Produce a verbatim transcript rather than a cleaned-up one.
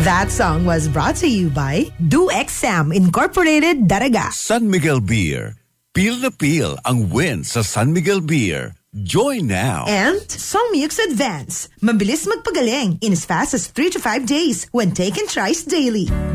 That song was brought to you by DoExam Incorporated, Daraga. San Miguel Beer. Peel na peel ang win sa San Miguel Beer. Join now. And Songmux Advance. Mabilis magpagaling in as fast as three to five days when taken thrice daily.